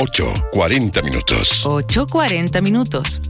8:40 minutos. 8:40 minutos.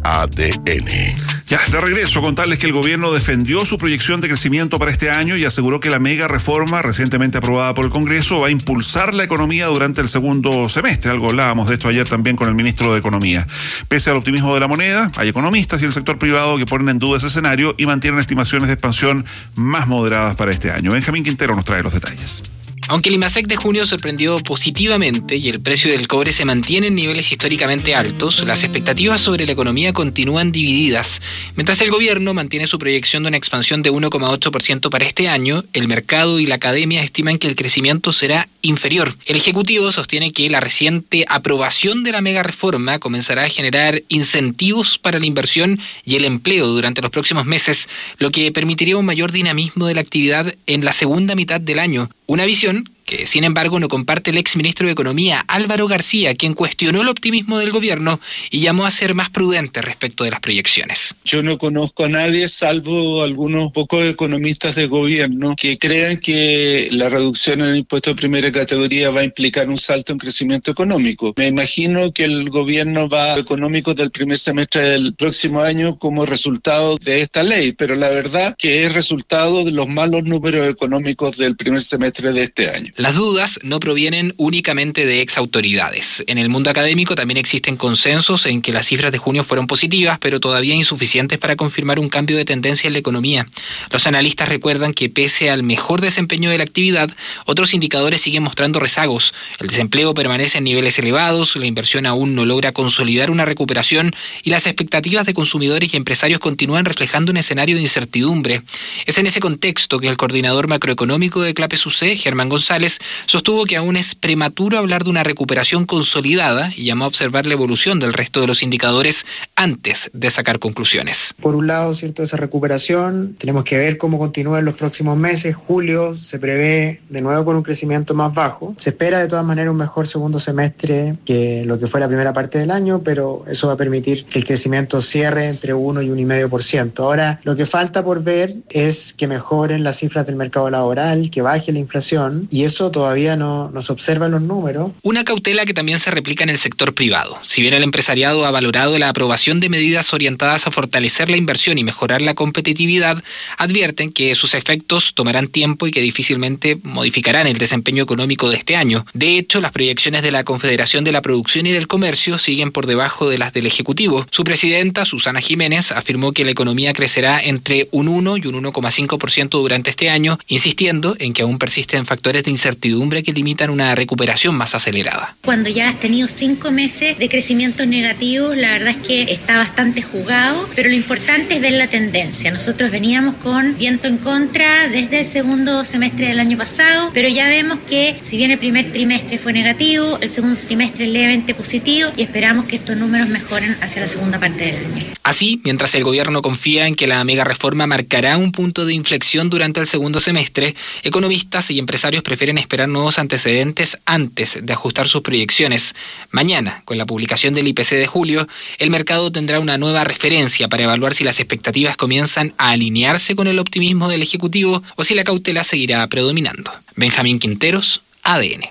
ADN. Ya, de regreso, contarles que el gobierno defendió su proyección de crecimiento para este año y aseguró que la mega reforma recientemente aprobada por el Congreso va a impulsar la economía durante el segundo semestre. Algo hablábamos de esto ayer también con el ministro de Economía. Pese al optimismo de la moneda, hay economistas y el sector privado que ponen en duda ese escenario y mantienen estimaciones de expansión más moderadas para este año. Benjamín Quintero nos trae los detalles. Aunque el IMASEC de junio sorprendió positivamente y el precio del cobre se mantiene en niveles históricamente altos, las expectativas sobre la economía continúan divididas. Mientras el gobierno mantiene su proyección de una expansión de 1,8% para este año, el mercado y la academia estiman que el crecimiento será inferior. El Ejecutivo sostiene que la reciente aprobación de la mega reforma comenzará a generar incentivos para la inversión y el empleo durante los próximos meses, lo que permitiría un mayor dinamismo de la actividad en la segunda mitad del año. Una visión que, sin embargo, no comparte el exministro de Economía, Álvaro García, quien cuestionó el optimismo del gobierno y llamó a ser más prudente respecto de las proyecciones. Yo no conozco a nadie, salvo algunos pocos economistas de gobierno, que crean que la reducción en el impuesto de primera categoría va a implicar un salto en crecimiento económico. Me imagino que el gobierno va económico del primer semestre del próximo año como resultado de esta ley, pero la verdad que es resultado de los malos números económicos del primer semestre de este año. Las dudas no provienen únicamente de exautoridades. En el mundo académico también existen consensos en que las cifras de junio fueron positivas, pero todavía insuficientes para confirmar un cambio de tendencia en la economía. Los analistas recuerdan que pese al mejor desempeño de la actividad, otros indicadores siguen mostrando rezagos. El desempleo permanece en niveles elevados, la inversión aún no logra consolidar una recuperación y las expectativas de consumidores y empresarios continúan reflejando un escenario de incertidumbre. Es en ese contexto que el coordinador macroeconómico de CLAPES-UC, Germán González, sostuvo que aún es prematuro hablar de una recuperación consolidada y llamó a observar la evolución del resto de los indicadores antes de sacar conclusiones. Por un lado, cierto, esa recuperación, tenemos que ver cómo continúa en los próximos meses. Julio se prevé de nuevo con un crecimiento más bajo. Se espera de todas maneras un mejor segundo semestre que lo que fue la primera parte del año, pero eso va a permitir que el crecimiento cierre entre 1 y 1,5%. Ahora, lo que falta por ver es que mejoren las cifras del mercado laboral, que baje la inflación, y eso todavía no se observa en los números. Una cautela que también se replica en el sector privado. Si bien el empresariado ha valorado la aprobación de medidas orientadas a fortalecer la inversión y mejorar la competitividad, advierten que sus efectos tomarán tiempo y que difícilmente modificarán el desempeño económico de este año. De hecho, las proyecciones de la Confederación de la Producción y del Comercio siguen por debajo de las del Ejecutivo. Su presidenta, Susana Jiménez, afirmó que la economía crecerá entre un 1 y un 1,5% durante este año, insistiendo en que aún persisten factores de incertidumbre que limitan una recuperación más acelerada. Cuando ya has tenido 5 meses de crecimientos negativos, la verdad es que está bastante jugado, pero lo importante es ver la tendencia. Nosotros veníamos con viento en contra desde el segundo semestre del año pasado, pero ya vemos que si bien el primer trimestre fue negativo, el segundo trimestre es levemente positivo y esperamos que estos números mejoren hacia la segunda parte del año. Así, mientras el gobierno confía en que la mega reforma marcará un punto de inflexión durante el segundo semestre, economistas y empresarios prefieren esperar nuevos antecedentes antes de ajustar sus proyecciones. Mañana, con la publicación del IPC de julio, el mercado tendrá una nueva referencia para evaluar si las expectativas comienzan a alinearse con el optimismo del Ejecutivo o si la cautela seguirá predominando. Benjamín Quinteros, ADN.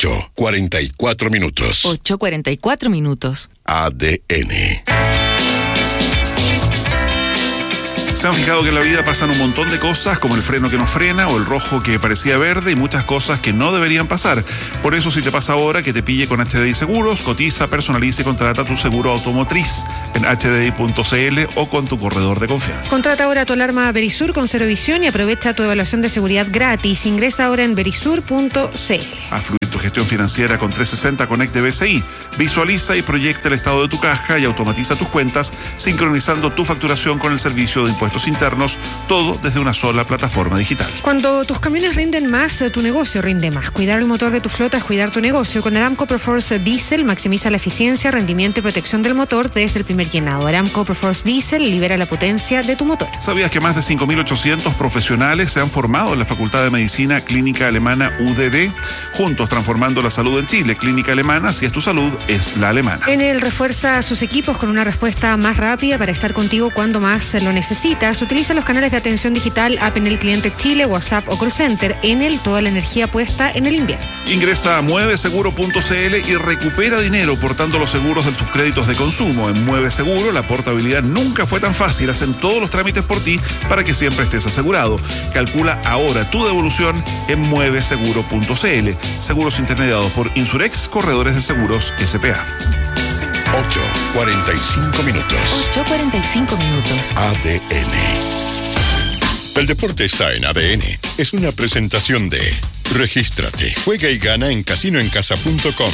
8:44 minutos. 8:44 minutos. ADN. ¿Se han fijado que en la vida pasan un montón de cosas, como el freno que no frena o el rojo que parecía verde, y muchas cosas que no deberían pasar? Por eso, si te pasa ahora, que te pille con HDI Seguros, cotiza, personaliza y contrata tu seguro automotriz en hdi.cl o con tu corredor de confianza. Contrata ahora tu alarma Verisur con cero visión y aprovecha tu evaluación de seguridad gratis. Ingresa ahora en verisur.cl. A fluir tu gestión financiera con 360 Connect de BCI. Visualiza y proyecta el estado de tu caja y automatiza tus cuentas, sincronizando tu facturación con el servicio de impuestos internos, todo desde una sola plataforma digital. Cuando tus camiones rinden más, tu negocio rinde más. Cuidar el motor de tu flota es cuidar tu negocio. Con Aramco Perforce Diesel maximiza la eficiencia, rendimiento y protección del motor desde el primer llenado. Aramco Perforce Diesel libera la potencia de tu motor. ¿Sabías que más de 5.800 profesionales se han formado en la Facultad de Medicina Clínica Alemana UDD? Juntos transformando la salud en Chile. Clínica Alemana, si es tu salud, es la alemana. Enel refuerza sus equipos con una respuesta más rápida para estar contigo cuando más lo necesitas. Utiliza los canales de atención digital, app Enel Cliente Chile, WhatsApp o Call Center. Enel, toda la energía puesta en el invierno. Ingresa a mueveseguro.cl y recupera dinero portando los seguros de tus créditos de consumo. En Mueve Seguro, la portabilidad nunca fue tan fácil. Hacen todos los trámites por ti para que siempre estés asegurado. Calcula ahora tu devolución en mueveseguro.cl. Seguros intermediados por Insurex, Corredores de Seguros S.p.A. 8:45 minutos. 8:45 minutos. ADN. El deporte está en ADN. Es una presentación de Regístrate, juega y gana en casinoencasa.com.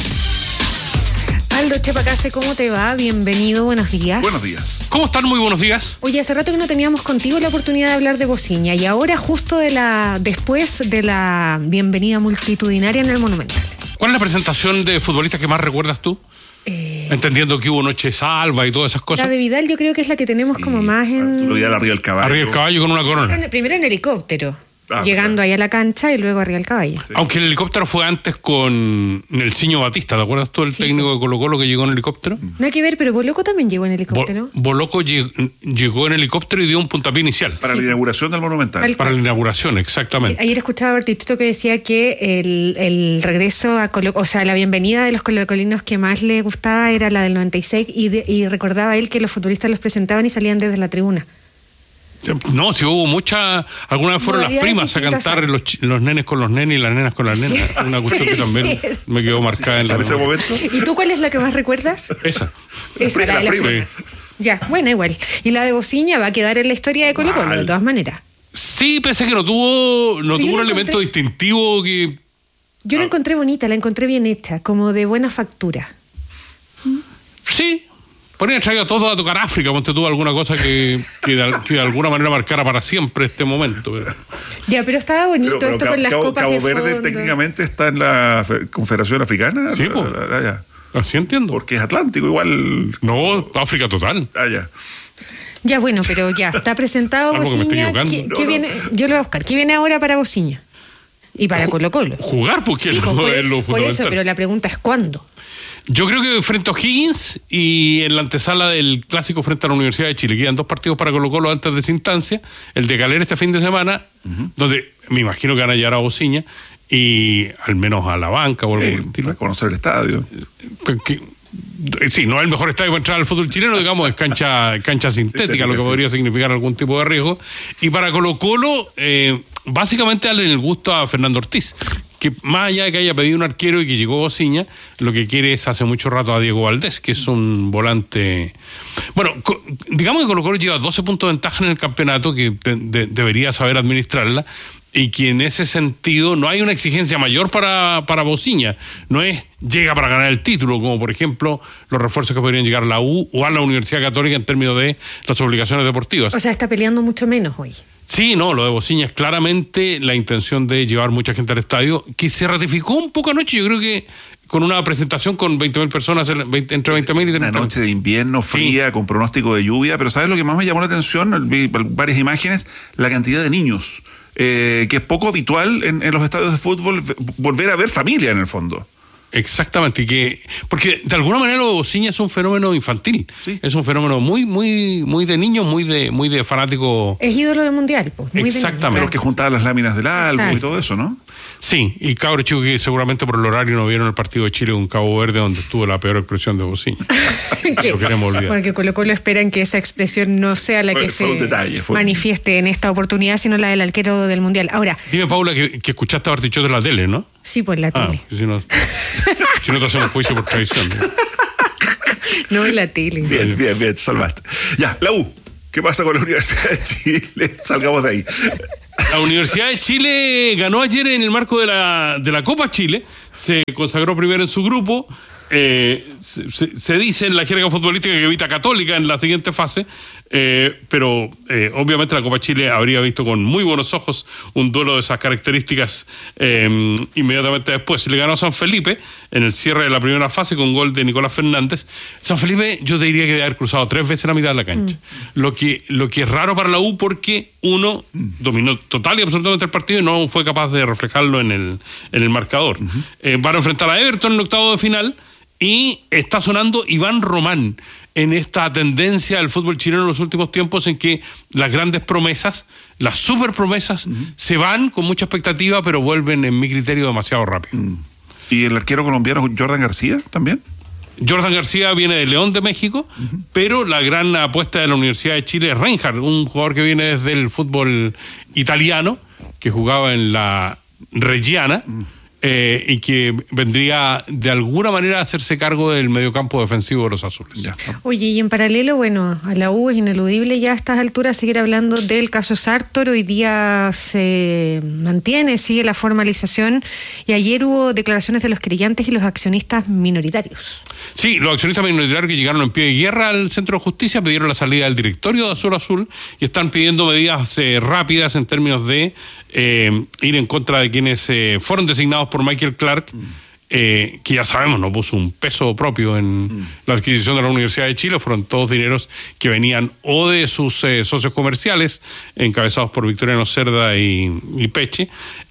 Aldo Chepacase, ¿cómo te va? Bienvenido, buenos días. Buenos días. ¿Cómo están? Muy buenos días. Oye, hace rato que no teníamos contigo la oportunidad de hablar de Bociña y ahora justo después de la bienvenida multitudinaria en el Monumental. ¿Cuál es la presentación de futbolistas que más recuerdas tú? Entendiendo que hubo Noche Salva y todas esas cosas. La de Vidal yo creo que es la que tenemos como más en... Lo Vidal arriba del caballo. Arriba del caballo con una corona. Primero en helicóptero. Llegando ahí a la cancha y luego arriba del caballo. Sí. Aunque el helicóptero fue antes con Nelsinho Batista, ¿te acuerdas tú el técnico de Colo-Colo que llegó en helicóptero? Nada que ver, pero Boloco también llegó en helicóptero. Boloco llegó en helicóptero y dio un puntapié inicial. Para la inauguración del Monumental. Para la inauguración, exactamente. Ayer escuchaba a Bertitito que decía que el regreso a Colo-Colo, o sea, la bienvenida de los colocolinos que más le gustaba era la del 96 y recordaba él que los futbolistas los presentaban y salían desde la tribuna. No, si hubo muchas, alguna vez fueron las primas a cantar los nenes con los nenes y las nenas con las nenas. Una cuestión que también me quedó marcada en ese momento. ¿Y tú cuál es la que más recuerdas? Esa, la de las primas. Ya, bueno, igual. Y la de Bociña va a quedar en la historia de Colo-Colo, de todas maneras. Sí, pese a que no tuvo un elemento distintivo que... Yo la encontré bonita, la encontré bien hecha, como de buena factura. Sí. Podrían traer a todos a tocar África, ponte tú alguna cosa que de alguna manera marcara para siempre este momento. Pero... Ya, pero estaba bonito pero esto con las copas Cabo de Verde fondo. Técnicamente está en la Confederación Africana. Sí, pues. Así entiendo. Porque es Atlántico igual. No, África total. Ya. Ya, bueno, pero ya, está presentado Bociña. ¿Qué viene? Yo lo voy a buscar. ¿Qué viene ahora para Bociña? Y para Colo-Colo. Jugar, porque sí, es lo fundamental. Por eso, pero la pregunta es ¿cuándo? Yo creo que frente a O'Higgins y en la antesala del clásico frente a la Universidad de Chile. Quedan 2 partidos para Colo-Colo antes de esa instancia. El de Calera este fin de semana, donde me imagino que van a llegar a Bociña y al menos a la banca o algo para conocer el estadio. Sí, no es el mejor estadio para entrar al fútbol chileno, digamos, es cancha sintética, lo que podría significar algún tipo de riesgo. Y para Colo-Colo, básicamente darle el gusto a Fernando Ortiz, que más allá de que haya pedido un arquero y que llegó Bociña, lo que quiere es hace mucho rato a Diego Valdés, que es un volante... Bueno, digamos que Colo-Colo lleva 12 puntos de ventaja en el campeonato, que debería saber administrarla, y que en ese sentido no hay una exigencia mayor para Bociña. No es llega para ganar el título, como por ejemplo los refuerzos que podrían llegar a la U o a la Universidad Católica en términos de las obligaciones deportivas. O sea, está peleando mucho menos hoy. Sí, no, lo de Bociña es claramente la intención de llevar mucha gente al estadio, que se ratificó un poco anoche, yo creo que con una presentación con 20.000 personas, entre 20.000 y 30.000. Una noche de invierno fría, sí, con pronóstico de lluvia, pero ¿sabes lo que más me llamó la atención? Vi varias imágenes, la cantidad de niños, que es poco habitual en los estadios de fútbol, volver a ver familia en el fondo. Exactamente, porque de alguna manera lo de Bociña es un fenómeno infantil, sí, es un fenómeno muy de niños, muy de fanático. Es ídolo del mundial, pues. Exactamente. Pero que juntaba las láminas del álbum y todo eso, ¿no? Sí, y cabros chicos que seguramente por el horario no vieron el partido de Chile con Cabo Verde, donde estuvo la peor expresión de Bociña. Lo queremos olvidar. Porque Colo-Colo esperan que esa expresión no sea la que se manifieste en esta oportunidad, sino la del arquero del mundial. Ahora, dime, Paula, que escuchaste a Bartichotto en la tele, ¿no? Sí, pues la tele. Si no te hacemos juicio por traición. No en la tele. Bien, te salvaste. Ya, la U. ¿Qué pasa con la Universidad de Chile? Salgamos de ahí. La Universidad de Chile ganó ayer en el marco de la Copa Chile, se consagró primero en su grupo, se dice en la jerga futbolística que evita Católica en la siguiente fase, pero obviamente la Copa Chile habría visto con muy buenos ojos un duelo de esas características inmediatamente después. Le ganó a San Felipe en el cierre de la primera fase con gol de Nicolás Fernández. San Felipe yo te diría que debe haber cruzado 3 veces la mitad de la cancha, lo que es raro para la U porque uno dominó total y absolutamente el partido y no fue capaz de reflejarlo en el marcador. van a enfrentar a Everton en el octavo de final y está sonando Iván Román en esta tendencia del fútbol chileno en los últimos tiempos en que las grandes promesas, las super promesas, se van con mucha expectativa, pero vuelven, en mi criterio, demasiado rápido. ¿Y el arquero colombiano Jordan García también? Jordan García viene de León de México, pero la gran apuesta de la Universidad de Chile es Reinhardt, un jugador que viene desde el fútbol italiano, que jugaba en la Reggiana, y que vendría de alguna manera a hacerse cargo del mediocampo defensivo de los azules. Ya. Oye, y en paralelo, bueno, a la U es ineludible ya a estas alturas seguir hablando del caso Sartor. Hoy día se mantiene, sigue la formalización, y ayer hubo declaraciones de los querellantes y los accionistas minoritarios. Sí, los accionistas minoritarios que llegaron en pie de guerra al Centro de Justicia pidieron la salida del directorio de Azul Azul y están pidiendo medidas rápidas en términos de ir en contra de quienes fueron designados por Michael Clark, que ya sabemos no puso un peso propio en la adquisición de la Universidad de Chile. Fueron todos dineros que venían o de sus socios comerciales, encabezados por Victoriano Cerda y Peche,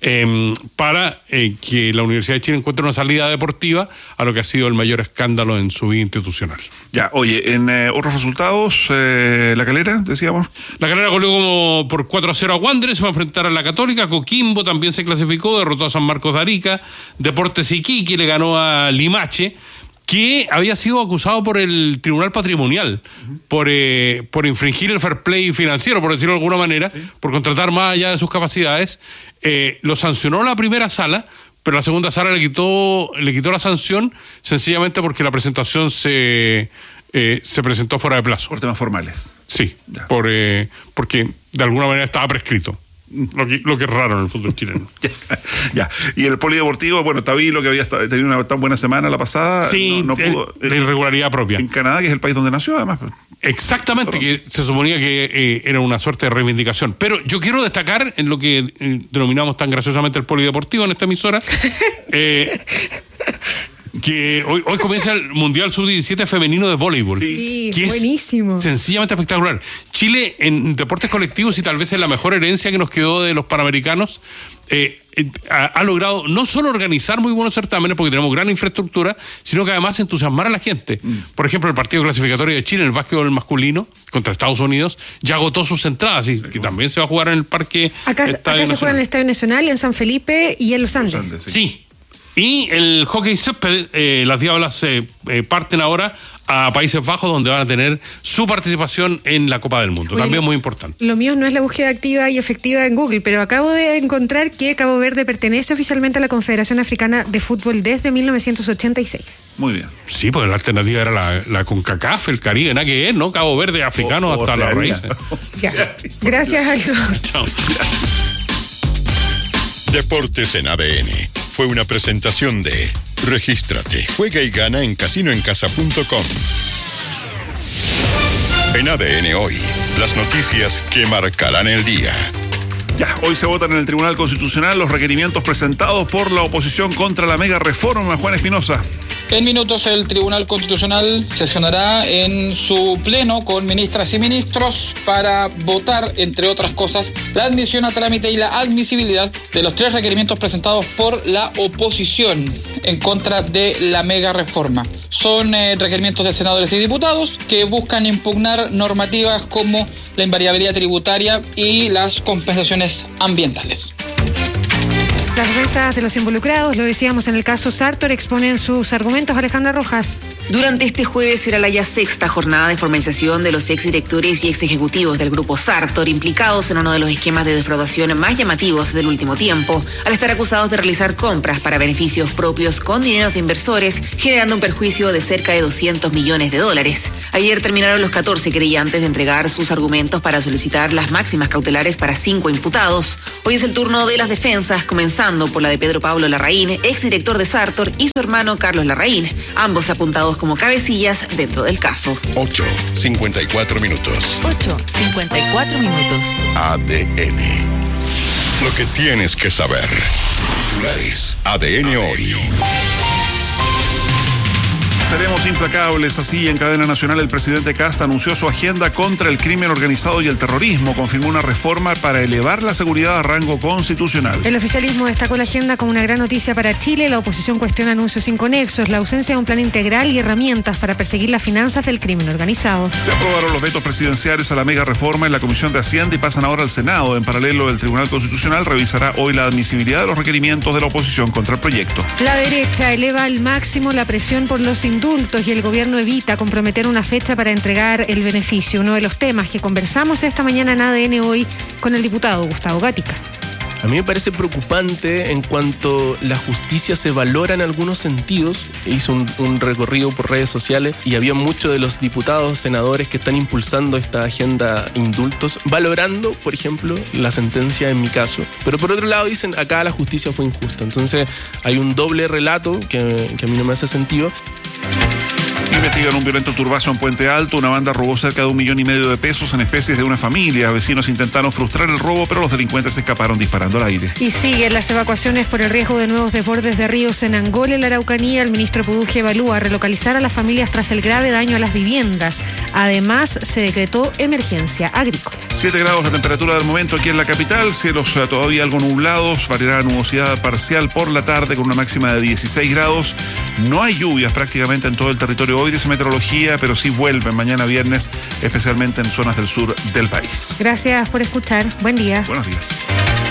para que la Universidad de Chile encuentre una salida deportiva a lo que ha sido el mayor escándalo en su vida institucional. Ya, oye, en otros resultados, La Calera, decíamos. La Calera goleó como por 4-0 a Wanderers, va a enfrentar a la Católica. Coquimbo también se clasificó, derrotó a San Marcos de Arica. Deportes Iquique le ganó a Limache, que había sido acusado por el Tribunal Patrimonial por infringir el fair play financiero, por decirlo de alguna manera, por contratar más allá de sus capacidades. Lo sancionó la primera sala, pero la segunda sala le quitó la sanción sencillamente porque la presentación se presentó fuera de plazo. Por temas formales. Sí, porque de alguna manera estaba prescrito. Lo que es raro en el fútbol chileno. Ya. Y el polideportivo, bueno, Tabilo, que había tenido una tan buena semana la pasada, sí, no pudo. La irregularidad propia. En Canadá, que es el país donde nació, además. Exactamente, que se suponía que era una suerte de reivindicación. Pero yo quiero destacar en lo que denominamos tan graciosamente el polideportivo en esta emisora, que hoy comienza el Mundial Sub-17 femenino de voleibol. Sí, que buenísimo. Es sencillamente espectacular. Chile en deportes colectivos, y tal vez es la mejor herencia que nos quedó de los Panamericanos, ha logrado no solo organizar muy buenos certámenes porque tenemos gran infraestructura, sino que además entusiasmar a la gente. Por ejemplo, el partido clasificatorio de Chile en el básquetbol masculino contra Estados Unidos ya agotó sus entradas, y que también se va a jugar en el Parque acá se juega en el Estadio Nacional, en San Felipe y en Los Andes. Sí. Y el hockey césped, las Diablas parten ahora a Países Bajos, donde van a tener su participación en la Copa del Mundo. Oye, también muy importante. Lo mío no es la búsqueda activa y efectiva en Google, pero acabo de encontrar que Cabo Verde pertenece oficialmente a la Confederación Africana de Fútbol desde 1986. Muy bien. Sí, porque la alternativa era la CONCACAF, el Caribe, nada que es, ¿no? Cabo Verde, africano hasta las raíces. Ya. Gracias, Aldo. Chao. Deportes en ADN fue una presentación de Regístrate, juega y gana en casinoencasa.com. En ADN Hoy, las noticias que marcarán el día. Ya, hoy se votan en el Tribunal Constitucional los requerimientos presentados por la oposición contra la mega reforma. Juan Espinosa. En minutos el Tribunal Constitucional sesionará en su pleno con ministras y ministros para votar, entre otras cosas, la admisión a trámite y la admisibilidad de los 3 requerimientos presentados por la oposición en contra de la mega reforma. Son requerimientos de senadores y diputados que buscan impugnar normativas como la invariabilidad tributaria y las compensaciones ambientales. Las defensas de los involucrados, lo decíamos en el caso Sartor, exponen sus argumentos. Alejandra Rojas. Durante este jueves será la ya 6ª jornada de formalización de los exdirectores y exejecutivos del grupo Sartor, implicados en uno de los esquemas de defraudación más llamativos del último tiempo, al estar acusados de realizar compras para beneficios propios con dineros de inversores, generando un perjuicio de cerca de $200 millones. Ayer terminaron los 14 querellantes de entregar sus argumentos para solicitar las máximas cautelares para 5 imputados. Hoy es el turno de las defensas, comenzando por la de Pedro Pablo Larraín, exdirector de Sartor, y su hermano Carlos Larraín, ambos apuntados como cabecillas dentro del caso. 8:54 minutos. 8:54 minutos. ADN. Lo que tienes que saber. Titulares. ADN Hoy. Seremos implacables. Así, en cadena nacional, el presidente Kast anunció su agenda contra el crimen organizado y el terrorismo. Confirmó una reforma para elevar la seguridad a rango constitucional. El oficialismo destacó la agenda como una gran noticia para Chile. La oposición cuestiona anuncios inconexos, la ausencia de un plan integral y herramientas para perseguir las finanzas del crimen organizado. Se aprobaron los vetos presidenciales a la mega reforma en la Comisión de Hacienda y pasan ahora al Senado. En paralelo, el Tribunal Constitucional revisará hoy la admisibilidad de los requerimientos de la oposición contra el proyecto. La derecha eleva al máximo la presión por los indultos y el gobierno evita comprometer una fecha para entregar el beneficio. Uno de los temas que conversamos esta mañana en ADN hoy con el diputado Gustavo Gatica. A mí me parece preocupante en cuanto la justicia se valora en algunos sentidos. Hice un recorrido por redes sociales y había muchos de los diputados, senadores que están impulsando esta agenda indultos, valorando, por ejemplo, la sentencia en mi caso. Pero por otro lado dicen, acá la justicia fue injusta. Entonces hay un doble relato que a mí no me hace sentido. Investigan un violento turbazo en Puente Alto. Una banda robó cerca de 1,5 millones de pesos en especies de una familia. Vecinos intentaron frustrar el robo, pero los delincuentes escaparon disparando al aire. Y siguen las evacuaciones por el riesgo de nuevos desbordes de ríos en Angola y la Araucanía. El ministro Puduje evalúa relocalizar a las familias tras el grave daño a las viviendas. Además, se decretó emergencia agrícola. 7 grados la temperatura del momento aquí en la capital. Cielos todavía algo nublados. Variará la nubosidad parcial por la tarde con una máxima de 16 grados. No hay lluvias prácticamente en todo el territorio hoy, dice Meteorología, pero sí vuelven mañana viernes, especialmente en zonas del sur del país. Gracias por escuchar. Buen día. Buenos días.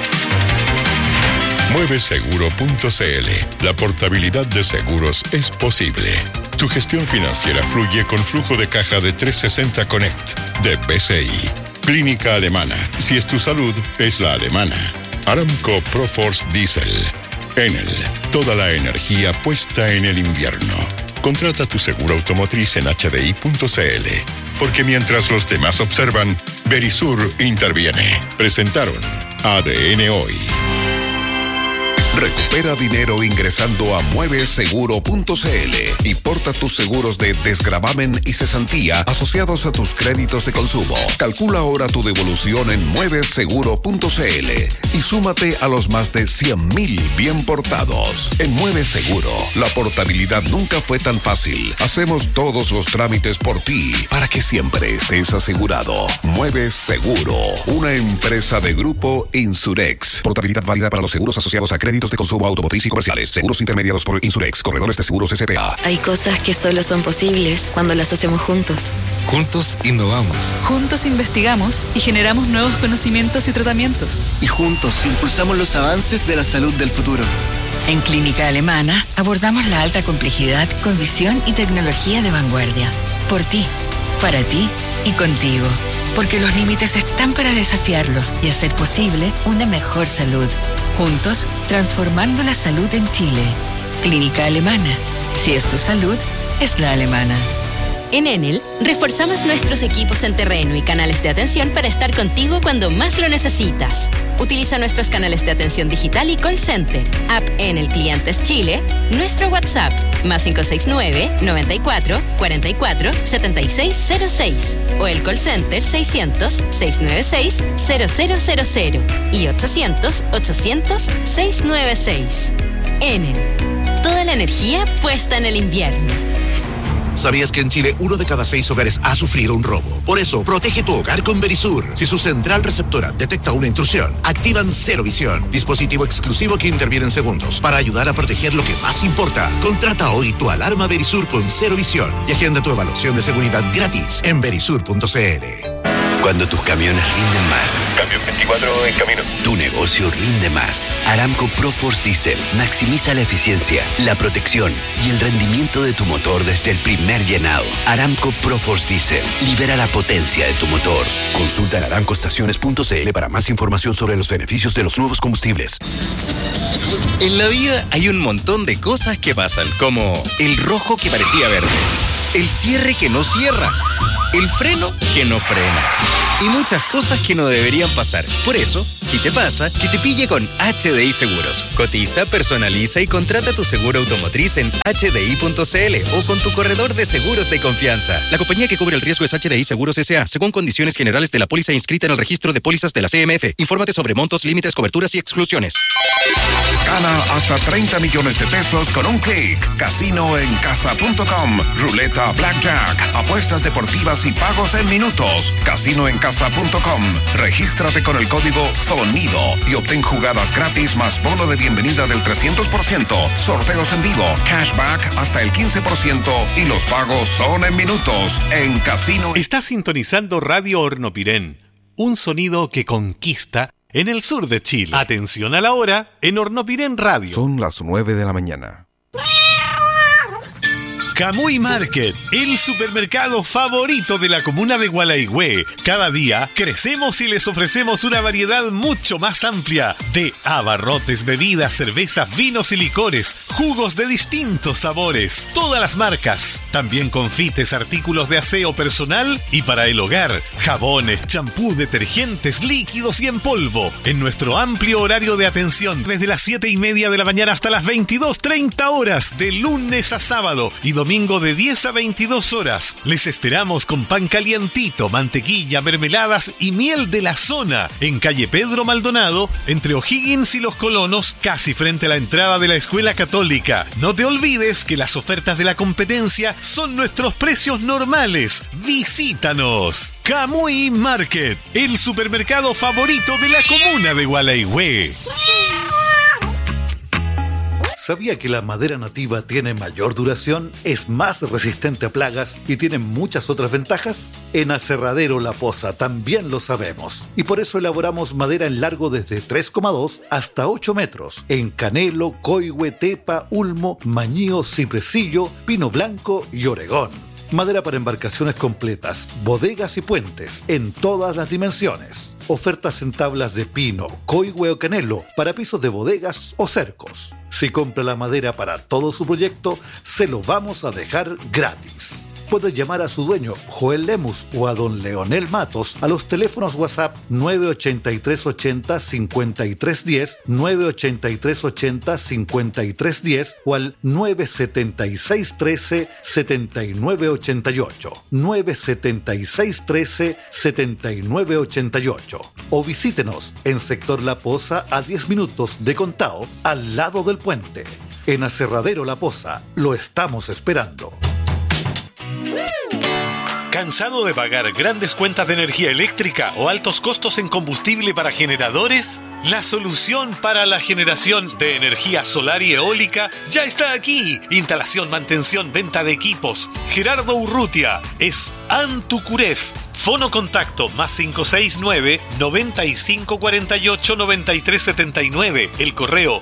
Mueveseguro.cl. La portabilidad de seguros es posible. Tu gestión financiera fluye con flujo de caja de 360 Connect de BCI. Clínica Alemana. Si es tu salud, es la alemana. Aramco Proforce Diesel. Enel. Toda la energía puesta en el invierno. Contrata tu seguro automotriz en hdi.cl. Porque mientras los demás observan, Verisur interviene. Presentaron ADN Hoy. Recupera dinero ingresando a mueveseguro.cl y porta tus seguros de desgravamen y cesantía asociados a tus créditos de consumo. Calcula ahora tu devolución en mueveseguro.cl y súmate a los más de 100,000 bien portados. En Mueveseguro, la portabilidad nunca fue tan fácil. Hacemos todos los trámites por ti para que siempre estés asegurado. Mueveseguro, una empresa de Grupo Insurex. Portabilidad válida para los seguros asociados a créditos de consumo automotriz y comerciales. Seguros intermediados por Insurex, corredores de seguros S.p.A. Hay cosas que solo son posibles cuando las hacemos juntos. Juntos innovamos. Juntos investigamos y generamos nuevos conocimientos y tratamientos. Y juntos impulsamos los avances de la salud del futuro. En Clínica Alemana abordamos la alta complejidad con visión y tecnología de vanguardia. Por ti, para ti y contigo. Porque los límites están para desafiarlos y hacer posible una mejor salud. Juntos, transformando la salud en Chile. Clínica Alemana. Si es tu salud, es la alemana. En Enel, reforzamos nuestros equipos en terreno y canales de atención para estar contigo cuando más lo necesitas. Utiliza nuestros canales de atención digital y call center, app Enel Clientes Chile, nuestro WhatsApp, más 569-94-44-7606, o el call center 600-696-0000 y 800-800-696. Enel, toda la energía puesta en el invierno. ¿Sabías que en Chile 1 de cada 6 hogares ha sufrido un robo? Por eso, protege tu hogar con Verisur. Si su central receptora detecta una intrusión, activan Cero Visión, dispositivo exclusivo que interviene en segundos para ayudar a proteger lo que más importa. Contrata hoy tu alarma Verisur con Cero Visión y agenda tu evaluación de seguridad gratis en verisur.cl. Cuando tus camiones rinden más. Camión 24 en camino. Tu negocio rinde más. Aramco Proforce Diesel maximiza la eficiencia, la protección y el rendimiento de tu motor desde el primer llenado. Aramco Proforce Diesel libera la potencia de tu motor. Consulta en aramcoestaciones.cl para más información sobre los beneficios de los nuevos combustibles. En la vida hay un montón de cosas que pasan, como el rojo que parecía verde, el cierre que no cierra, el freno que no frena. y muchas cosas que no deberían pasar. Por eso, si te pasa, que te pille con HDI Seguros. Cotiza, personaliza y contrata tu seguro automotriz en hdi.cl o con tu corredor de seguros de confianza. La compañía que cubre el riesgo es HDI Seguros S.A., según condiciones generales de la póliza inscrita en el registro de pólizas de la CMF. Infórmate sobre montos, límites, coberturas y exclusiones. Gana hasta 30 millones de pesos con un clic. Casinoencasa.com. Ruleta Blackjack. Apuestas deportivas y pagos en minutos. Casinoencasa.com. Regístrate con el código SONIDO y obtén jugadas gratis más bono de bienvenida del 300%. Sorteos en vivo, cashback hasta el 15% y los pagos son en minutos. En Casino. Está sintonizando Radio Hornopirén. Un sonido que conquista en el sur de Chile. Atención a la hora en Hornopirén Radio. Son las 9 de la mañana. Camuy Market, el supermercado favorito de la comuna de Gualaigüe. Cada día crecemos y les ofrecemos una variedad mucho más amplia de abarrotes, bebidas, cervezas, vinos y licores, jugos de distintos sabores, todas las marcas. También confites, artículos de aseo personal y para el hogar, jabones, champú, detergentes, líquidos y en polvo. En nuestro amplio horario de atención, desde las 7:30 de la mañana hasta las 22:30 horas, de lunes a sábado y domingo de 10 a 22 horas. Les esperamos con pan calientito, mantequilla, mermeladas y miel de la zona en calle Pedro Maldonado, entre O'Higgins y Los Colonos, casi frente a la entrada de la Escuela Católica. No te olvides que las ofertas de la competencia son nuestros precios normales. Visítanos. Camuy Market, el supermercado favorito de la comuna de Gualaigüe. ¿Sabía que la madera nativa tiene mayor duración, es más resistente a plagas y tiene muchas otras ventajas? En Aserradero La Poza también lo sabemos. Y por eso elaboramos madera en largo desde 3,2 hasta 8 metros. En canelo, coigüe, tepa, ulmo, mañío, cipresillo, pino blanco y oregón. Madera para embarcaciones completas, bodegas y puentes, en todas las dimensiones. Ofertas en tablas de pino, coigüe o canelo, para pisos de bodegas o cercos. Si compra la madera para todo su proyecto, se lo vamos a dejar gratis. Puede llamar a su dueño, Joel Lemus, o a don Leonel Matos a los teléfonos WhatsApp 98380-5310, 98380-5310 o al 97613-7988, 97613-7988. O visítenos en Sector La Poza a 10 minutos de Contao, al lado del puente. En Aserradero La Poza, lo estamos esperando. ¿Cansado de pagar grandes cuentas de energía eléctrica o altos costos en combustible para generadores? La solución para la generación de energía solar y eólica ya está aquí. Instalación, mantención, venta de equipos. Gerardo Urrutia es Antucuref. Fono contacto más 569-9548-9379. El correo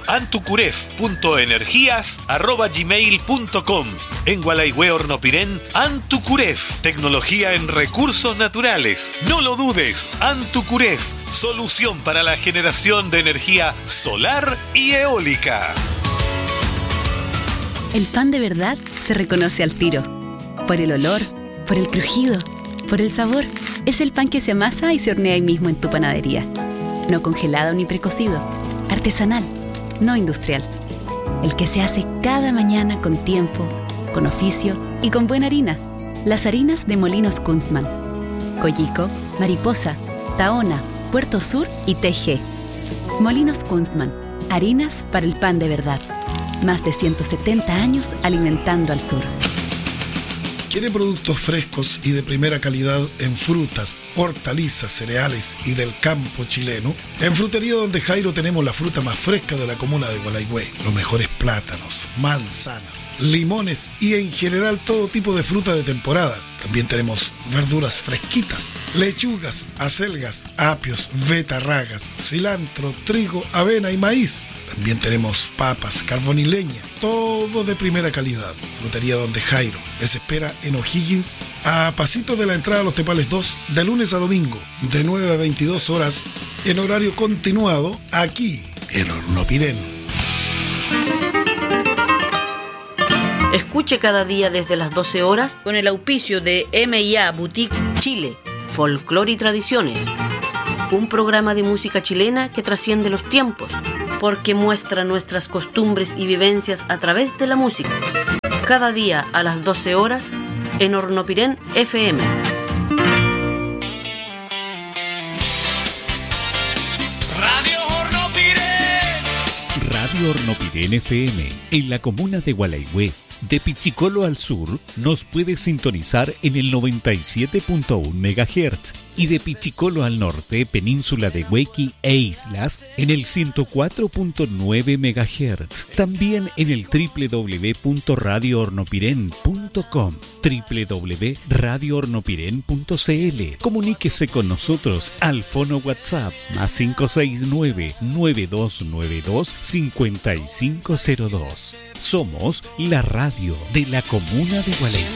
antucuref.energías@gmail.com. En Gualaigüe, Hornopirén, Antucuref. Tecnología en recursos naturales. No lo dudes, Antucuref. Solución para la generación de energía solar y eólica. El pan de verdad se reconoce al tiro. Por el olor, por el crujido, por el sabor. Es el pan que se amasa y se hornea ahí mismo en tu panadería. No congelado ni precocido. Artesanal, no industrial. El que se hace cada mañana con tiempo, con oficio y con buena harina. Las harinas de Molinos Kunstmann. Coyico, Mariposa, Tahona, Puerto Sur y TG. Molinos Kunstmann. Harinas para el pan de verdad. Más de 170 años alimentando al sur. ¿Quiere productos frescos y de primera calidad en frutas, hortalizas, cereales y del campo chileno? En Frutería Donde Jairo tenemos la fruta más fresca de la comuna de Gualaigüe. Los mejores plátanos, manzanas, limones y en general todo tipo de fruta de temporada. También tenemos verduras fresquitas, lechugas, acelgas, apios, betarragas, cilantro, trigo, avena y maíz. También tenemos papas, carbón y leña, todo de primera calidad. Frutería Donde Jairo les espera en O'Higgins, a pasito de la entrada a Los Tepales 2, de lunes a domingo, de 9 a 22 horas, en horario continuado, aquí en Hornopirén. Escuche cada día desde las 12 horas con el auspicio de M&A Boutique Chile. Folclor y Tradiciones, un programa de música chilena que trasciende los tiempos, porque muestra nuestras costumbres y vivencias a través de la música. Cada día a las 12 horas en Hornopirén FM. Radio Hornopirén FM, en la comuna de Gualaihue. De Pichicolo al sur, nos puede sintonizar en el 97.1 MHz y de Pichicolo al norte, península de Huequi e islas, en el 104.9 MHz. También en el www.radiohornopiren.com, www.radiohornopiren.cl. Comuníquese con nosotros al fono WhatsApp más 569-9292-5502. Somos la radio de la comuna de Gualeguay.